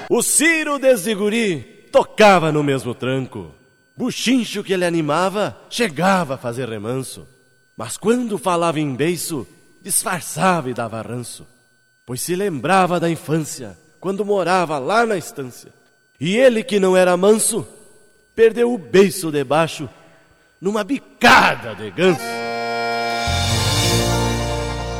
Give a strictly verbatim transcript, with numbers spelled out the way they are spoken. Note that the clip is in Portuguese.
O Ciro desde guri tocava no mesmo tranco. Buchincho que ele animava chegava a fazer remanso. Mas quando falava em beiço, disfarçava e dava ranço. Pois se lembrava da infância, quando morava lá na estância. E ele que não era manso, perdeu o beiço debaixo numa bicada de ganso.